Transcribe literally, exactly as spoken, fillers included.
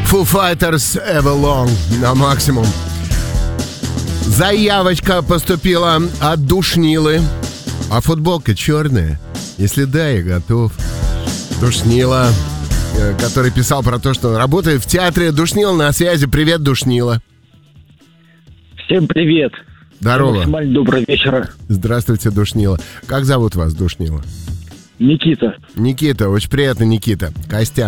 Foo Fighters Everlong на максимум. Заявочка поступила от Душнилы. А футболка черная? Если да, я готов. Душнила, который писал про то, что он работает в театре. Душнила на связи. Привет, Душнила. Всем привет. Здорово. Максимально доброго вечера. Здравствуйте, Душнила. Как зовут вас, Душнила? Никита. Никита, очень приятно, Никита. Костян.